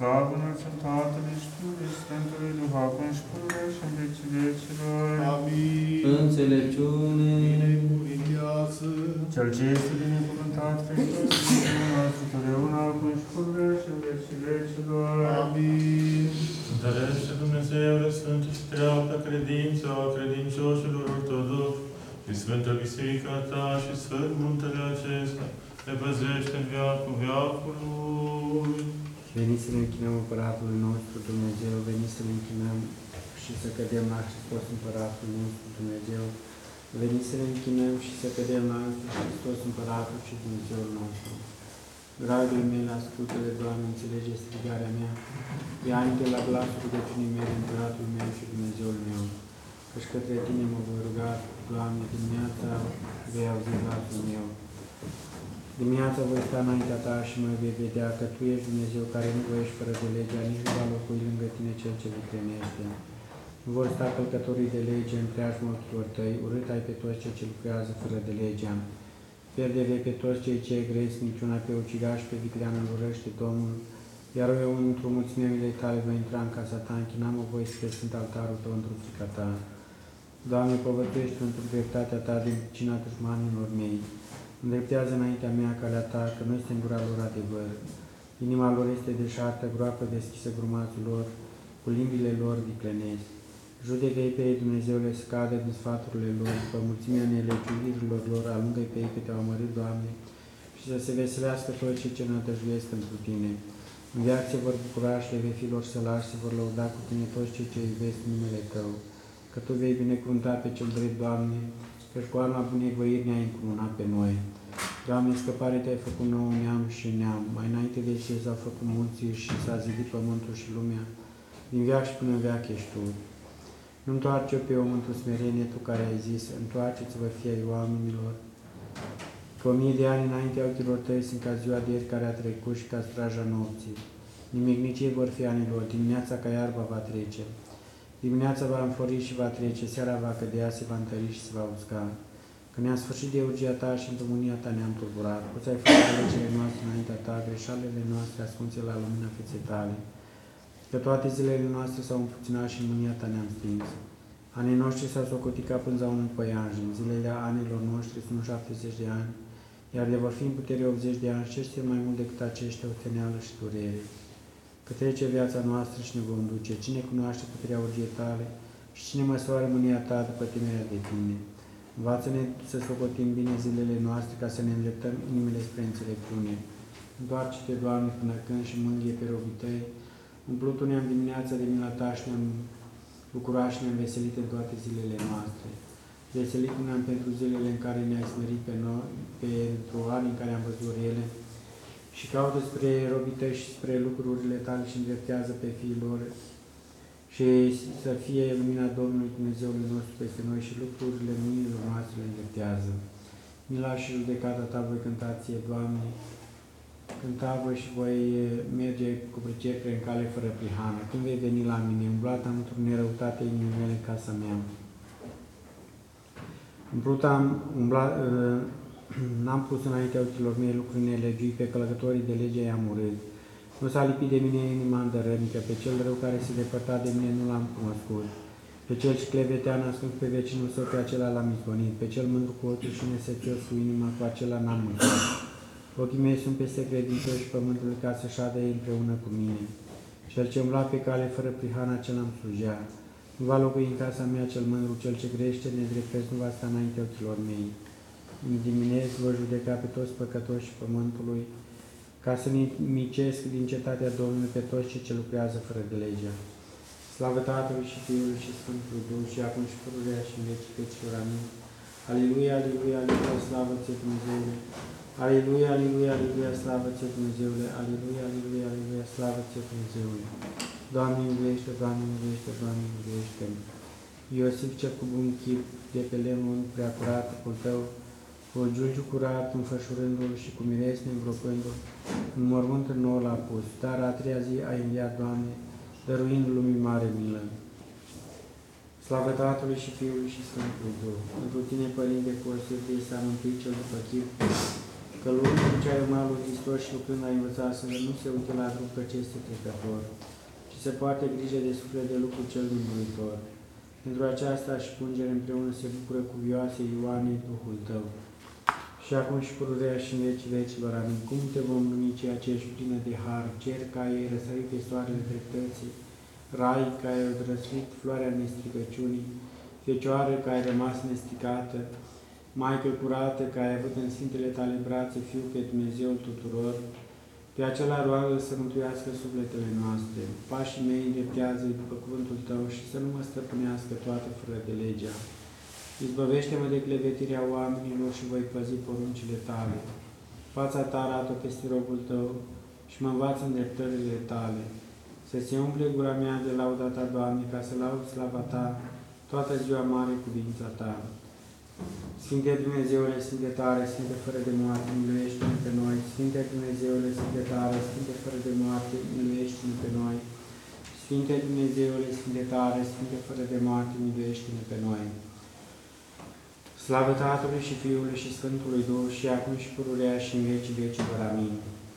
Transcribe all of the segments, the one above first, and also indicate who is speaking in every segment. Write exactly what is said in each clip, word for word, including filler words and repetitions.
Speaker 1: Slavă înălțăm Tatălui și Fiului și Sfântului Duh, acum și pururea și în vecii vecilor.
Speaker 2: Amin.
Speaker 3: Înțelepciune.
Speaker 2: Binecuvintează.
Speaker 1: Cel ce este binecuvântat, Hristos, Dumnezeu nostru, totdeauna, acum și pururea și în vecii vecilor.
Speaker 2: Amin.
Speaker 4: Întărește Dumnezeule Sfântă și treaptă credința a credincioșilor ortodoxi și Sfântă Biserica ta și Sfânt Muntele acesta, te păzește în veacul veacului.
Speaker 3: Veniți să ne închinăm Împăratului nostru Dumnezeu, veniți să ne închinăm și să cădem la Hristos Împăratul nostru Dumnezeu, veniți să ne închinăm și să cădem la Hristos Împăratul și Dumnezeul nostru. Dragii mei, ascultă-le, Doamne, înțelege strigarea mea, ia-te la glasul rugăciunii mele, Împăratul meu și Dumnezeul meu, căci către Tine mă voi ruga, Doamne, dimineața vei auzi glasul meu. Dimineața voi sta înaintea Ta și mă vei vedea că Tu ești Dumnezeu care nu voiești fără de legea, nici nu va locui lângă Tine Cel ce viclenește. Nu vor sta călcătorii de lege în preajma ochilor Tăi, urât ai pe toți cei ce lucrează fără de legea. Pierde vei pe toți cei ce grezi, niciuna pe ucigaș, pe viclean îl urăște Domnul, iar eu într-o mulțime milei Tale voi intra în casa Ta, închinam-o voi spre Sfânt altarul Tău într-o frica Ta. Doamne, povățuiește într-o dreptatea Ta din cina dușmanilor mei. Îndreptează înaintea mea calea Ta, că nu este în gura lor adevăr. Inima lor este deșartă, groapă deschisă grumațul lor, cu limbile lor viclenesc. Judecă-i pe ei, Dumnezeule, să cadă din sfaturile lor, după mulțimea nelegiuirilor lor, alungă-i pe ei că Te-au amărât, Doamne, și să se veselească toți cei ce nădăjduiesc pentru Tine. În viață se vor bucura și le vei fi lor sălași, se vor lăuda cu Tine toți cei ce iubesc numele Tău. Că Tu vei binecuvânta pe cel drept, Doamne, căci cu arma bunăvoirii ne-ai încununat pe noi. Doamne, scăpare Te-ai făcut nou neam și neam, mai înainte de ce s-au făcut munții și s-a zidit pământul și lumea, din veac și până în veac ești Tu. Nu întoarce-o pe om într-o smerenie Tu care ai zis, întoarceți-vă fiii oamenilor, că o mie de ani înaintea ochilor Tăi sunt ca ziua de ieri care a trecut și ca straja nopții. Nimicnicii vor fi anilor, dimineața ca iarba va trece. Dimineața va înflori și va trece, seara va cădea, se va întări și se va usca. Că ne-am sfârșit de urgia Ta și într-o mânia Ta ne-am tulburat. Poți ai făcut legile noastre înaintea Ta, greșalele noastre ascunse la lumina feței Tale. Că toate zilele noastre s-au împuținat și în mânia Ta ne-am stins. Anii noștri s-au socotit ca pânza unui păianjen, zilele anilor noștri sunt șaptezeci de ani, iar de vor fi în putere optzeci de ani și este mai mult decât aceștia o teneală și durere. Că trece viața noastră și ne vom duce. Cine cunoaște puterea urgiei Tale și cine măsoară mânia Ta după temerea de Tine? Învață-ne să socotim bine zilele noastre ca să ne îndreptăm inimile spre înțelepciune. Întoarce-Te, Doamne, până când și mângâie pe robii Tăi. Umplut-o ne-am dimineața de mila Ta și ne-am bucurat și ne-am veselit în toate zilele noastre. Veselit ne-am pentru zilele în care ne-ai smerit pe noi, pentru ani în care am văzut ele, și caută spre robii Tăi și spre lucrurile Tale și îndreptează pe fiii lor și să fie lumina Domnului Dumnezeului nostru peste noi și lucrurile mâinilor noastre le îndreptează. Mila și judecata Ta voi cânta Ție, Doamne, cânta voi și voi merge cu pricepere în cale fără prihană. Când vei veni la mine, umblat am într-o nerăutate inimii mele în casa mea. Umblut am, umblat, n-am pus înaintea ochilor mei lucruri nelegiui, pe călătorii de lege i-am urât. Nu s-a lipit de mine inima îndărătnică, pe cel rău care se depărta de mine nu l-am cunoscut. Pe cel ce clevetea n-ascuns pe vecinul său, pe acela l-am izgonit. Pe cel mândru cu ochiul și nesățios cu inima, cu acela n-am mâncat. Ochii mei sunt peste credincioși și pământul ca să șadă ei împreună cu mine. Cel ce umbla pe cale fără prihană, acela îmi slujea. Nu va locui în casa mea cel mândru, cel ce grește nedreptăți nu va sta înaintea ochilor mei. În dimineață voi judeca pe toți păcătoși pământului, ca să nimicesc din cetatea Domnului pe toți cei ce lucrează fără de legea. Slavă Tatălui și Fiului și Sfântului Duh și acum și pururea și în vecii vecilor. Amin. Aleluia, aleluia, aleluia, slavă Ție, Dumnezeule! Aleluia, aleluia, aleluia, slavă Ție, Dumnezeule! Aleluia, aleluia, aleluia, slavă Ție, Dumnezeule! Doamne iubește, Doamne iubește, Doamne iubește! Iosif cel cu bun chip, de pe lemnul prea curat, cu Tău, cu o giulgiu curat, înfășurându-l și cu miresme îngropându-l, în mormânt nou l-a pus, dar a treia zi a înviat, Doamne, dăruind lumii mare milă. Slavă Tatălui și Fiului și Sfântului Duh! Întru Tine, Părinte, cu o sârdie s-a mântuit cel după chip, că luând ce ai urmat lui Hristos și lucrând ai învățat să nu se uite la trup că ce este trecător, ci se poate grijă de suflet de lucru cel nemuritor. Pentru aceasta și plângere împreună se bucură cuvioase Ioane, Duhul tău. Și acum și pururea și în vecii vecilor, amin. Cum te vom numi ceea ce ești plină de har, cer ca ai răsărit pe soarele dreptății, rai ca ai odrăslit floarea nestricăciunii, Fecioară ca ai rămas nestricată, Maică curată ca ai avut în sfintele tale brațe Fiul pe Dumnezeul tuturor, pe acela roagă să mântuiască sufletele noastre. Pașii mei îndreptează după cuvântul tău și să nu mă stăpânească toată fără de legea. Izbăvește-mă de clevetirea oamenilor și voi păzi poruncile tale. Fața ta arată peste robul tău și mă învață îndreptările tale. Să se umple gura mea de lauda ta, Doamne, ca să laud slava ta toată ziua mare cuvința ta. Sfinte Dumnezeule, Sfinte tare, Sfinte fără de moarte, miluiește-ne pe noi. Sfinte Dumnezeule, Sfinte tare, Sfinte fără de moarte, miluiește-ne pe noi. Sfinte Dumnezeule, Sfinte tare, Sfinte fără de moarte, miluiește-ne pe noi. Slavă Tatălui și Fiului și Sfântului Duh și acum și pururea și în vecii vecilor. Amin.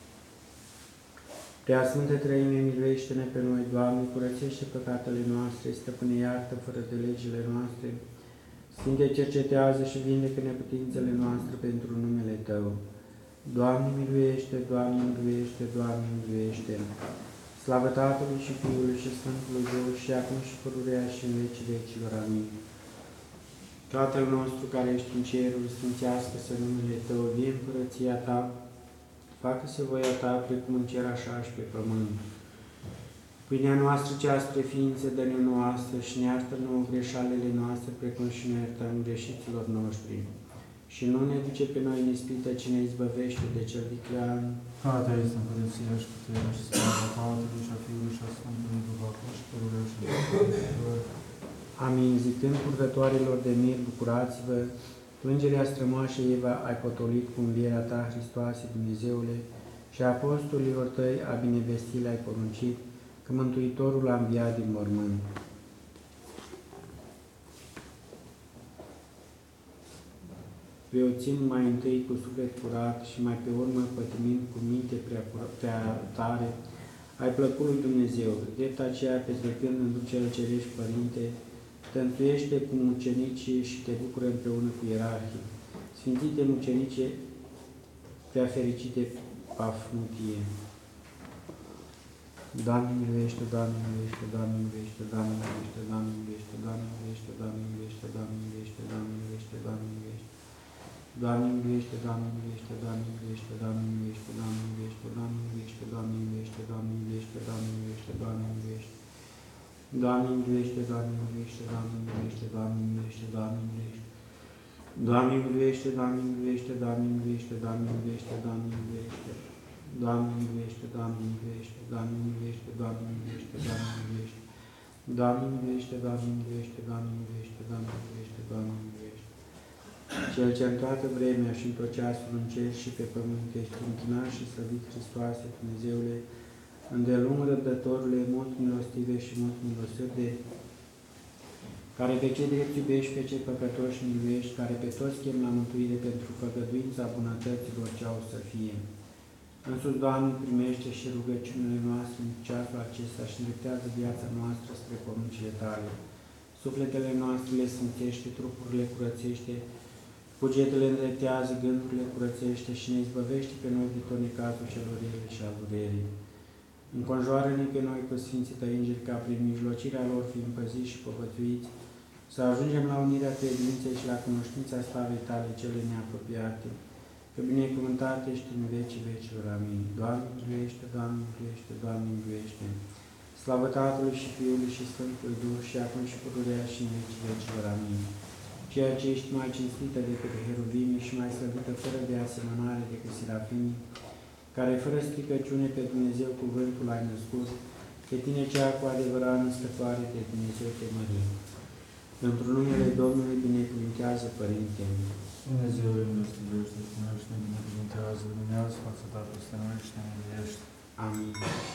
Speaker 3: Prea Sfântă Treime, miluiește-ne pe noi, Doamne, curățește păcatele noastre, stăpâne iartă fără de legile noastre. Sfinte, cercetează și vindecă neputințele noastre pentru numele Tău. Doamne, miluiește, Doamne, miluiește, Doamne, miluiește. Slavă Tatălui și Fiului și Sfântului Duh și acum și pururea și în vecii vecilor. Amin. Tatăl nostru care ești în ceruri, sfințească-se numele Tău, vie împărăția Ta, facă-se voia Ta, precum în cer așa și pe pământ. Pâinea noastră cea spre ființă dă-ne nouă astăzi și ne iartă nouă greșalele noastre, precum și noi iertăm greșiților noștri. Și nu ne duce pe noi în ispită, ci ne izbăvește de cel viclean.
Speaker 1: Toate este împărăția și puterea și slava Tatălui și a Fiului și a Sfântului Duh, acum și pururea și în vecii.
Speaker 3: Amin. Zicând purtătoarelor de mir, bucurați-vă, plângerea strămoașă Eva ai potolit cu învierea Ta, Hristoase, Dumnezeule, și a apostolilor Tăi a binevestile ai poruncit, că Mântuitorul a înviat din mormânt. Pe o țin mai întâi cu suflet curat și mai pe urmă pătimind cu minte prea, prea tare, ai plăcut lui Dumnezeu. Drept aceea, petrecând în cel cerești, Părinte, tântuiește cu mucenicii și te bucură împreună cu ierarhii. Sfințite mucenice, prea fericite Pafnutie. Doamne miluiește, Doamne miluiește, Doamne miluiește, Doamne miluiește, Doamne miluiește, Doamne miluiește, Doamne miluiește, Doamne miluiește, Doamne miluiește, Doamne miluiește. Doamne miluiește, Doamne miluiește, Doamne miluiește, Doamne miluiește, Doamne miluiește, Doamne miluiește, Doamne miluiește, Doamne miluiește, Doamne miluiește, Doamne miluiește. Doamne miluiește, Doamne miluiește, Doamne miluiește, Doamne miluiește, Doamne miluiește. Doamne miluiește, Doamne miluiește, Doamne miluiește, Doamne miluiește, Doamne miluiește. Doamne miluiește, Doamne miluiește, Doamne miluiește, Doamne miluiește, Doamne miluiește. Doamne miluiește, Doamne miluiește, Doamne miluiește, Doamne miluiește, Doamne miluiește. Cel ce în toată vremea și în tot ceasul în cer și pe pământ ești închinat și slăvit, Hristoase, Dumnezeule, îndelung răbdătorule, mult milostive și mult milosârde, care pe cei drept iubești, pe cei păcătoși miluiești, care pe toți chem la mântuire pentru făgăduința bunătăților ce au să fie. Însuți, Doamne, primește și rugăciunile noastre în ceasul acesta și îndreptează viața noastră spre poruncile Tale. Sufletele noastre le sfințește, trupurile curățește, bugetele îndreptează, gândurile curățește și ne izbăvește pe noi de tot necazul celor rele și al durerii. Înconjoară-ne pe noi cu Sfinții Tăi Îngeri, ca prin mijlocirea lor fim păziți și povățuiți, să ajungem la unirea credinței și la cunoștința slavei Tale cele neapropiate, că binecuvântat ești în vecii vecilor. Amin. Doamne miluiește, Doamne miluiește, Doamne miluiește. Slavă Tatălui și Fiului și Sfântului Duh și acum și pururea și în vecii vecilor. Amin. Ceea ce ești mai cinstită decât heruvimii și mai slăvită fără de asemănare decât serafimii, care fără stricăciune pe Dumnezeu cuvântul ai născut, pe Tine cea cu adevărat născătoare de Dumnezeu te mărim. Într-un numele Domnului binecuvintează Părinte.
Speaker 1: Dumnezeule nostru, Dumnezeu, și ne binecuvântează, luminează fața Ta peste noi și ne miluiește.
Speaker 3: Amin.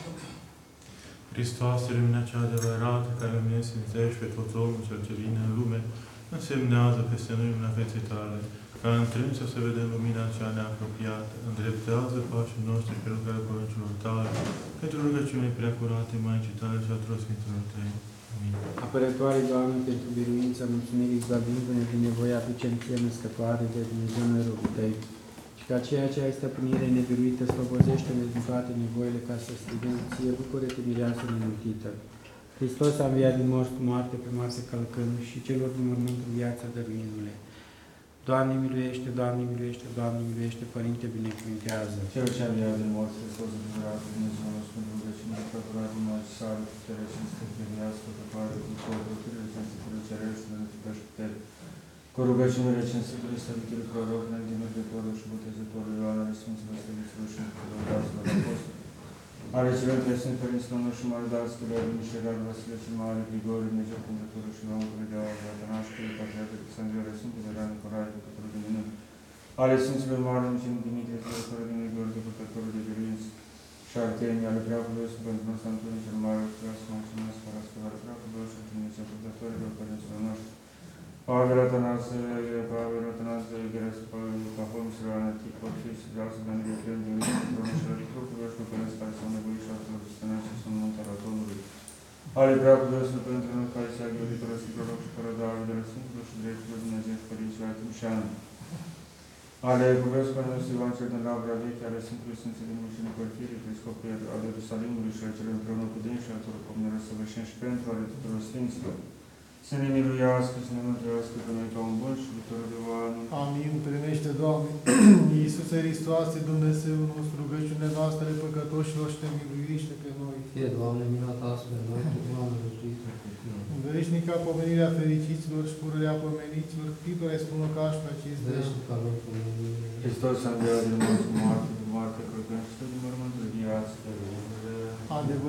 Speaker 4: Hristoase, lumina cea adevărată, care îmi sfințești pe toți omul cel ce vine în lume, însemnează peste noi lumina feței Tale, ca întrând să se vedem lumina cea neapropiată, îndreptează pașii noștri pe lucrarea poruncilor tale, pentru rugăciune preacurate, Maicii tale și a tuturor Sfinților tăi. Amin.
Speaker 3: Apărătoare, Doamne, pentru biruința, mulțumirii, izbăvindu-ne din nevoie, aducem ție născătoare de Dumnezeu noi rugul tăi. Și ca ceea ce ai stăpânire nebiruită, slobozește-ne din toate nevoile, ca să strigăm ție, bucură-te, mireasă nemultită. Hristos a înviat din morți cu moarte, pe moarte călcând, și celor din mormânt în viața dăruindu-le. Doamne miluiește, Doamne miluiește, Doamne miluiește, Părinte binecuvintează.
Speaker 1: Cel ce a înviat din morți, Hristos a adevărat, Dumnezeu nostru, pentru rugăciunea preacurat din morți, sală, putere și stăpânească, pe care cu totul, câte cinstitul cerești, să ne țipești putere. Cu rugăciunile cinstitului Sfântului Proroc, înainte mergătorul și botezătorul Ioan, ale Sfinților Stăviților și Mântuitorul Apostol, ale celor trei Sfânt Părinți Domnul și Mare Dascăle, ale Mișerar, Vasile și Mare, Grigore, Dumnezeu Cântătorul și Lăuntului de Aur, ale Nașului, Patriarhul Alexandria, ale Sfântului Ioan Nicolae, Păcătorul de Minuni, ale Sfinților Mare, Mucenic Dimitrie, Păcătorul de Gheorghe, Păcătorul de Viruinți și Artemii, ale Preacului Sfânt Părintele Antonie cel Mare, vreau să mulțumesc pe la scăvare Preacului și Dumnezeu Păcătorilor Părinților noștri, Pavel Atanaze, Pavel Atanaze, Gheres, Pavel Pahom, Sirana, Tipor, Fis, vreau să dăm de plin de unii, Domnul și la Lucrurilor și Părinți care s-au nevoit și altor susținăți și sunt munte la Domnului. Ale Preacului Sfânt Părintele nostru, care se-a găsit fără și proroc și fără dar, de la Sfântul și dreptul Dumnezeu și Părinții la Timșeanu. Ale Cuvesc Părintele Ioan cel din Labra Veche, ale Sfântului Sfinților Mușenii Porfiri, Episcopii ale Ierusalimului și ale celor împreună cu dâns și ale tuturor pomnilor săvârșeni și pentru ale tuturor Sfinților. Să ne miluiască, să ne mântuiască pe noi ca un bun și viitor de oameni.
Speaker 2: Amin. Primește, Doamne, Iisuse Hristoase, Dumnezeu nostru, rugăciunile noastre păcătoșilor și ne miluiește pe noi.
Speaker 5: Fie, Doamne, mila Ta spre noi, Doamne, mântuită pe tine.
Speaker 2: Veșnica pomenirea fericiților și pururea pomeniților, Fitul ai spune ca și pe acest de
Speaker 5: Veșnica lor pomenirea.
Speaker 1: Hristos a înviat din morți cu moarte, cu moarte, călcând și tot din mormânt, viață, de lumea.
Speaker 2: adevăr.